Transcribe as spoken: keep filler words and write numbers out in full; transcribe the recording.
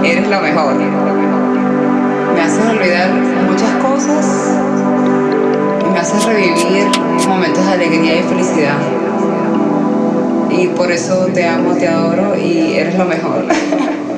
Eres lo mejor. Me haces olvidar muchas cosas y me haces revivir momentos de alegría y felicidad. Y por eso te amo, te adoro y eres lo mejor.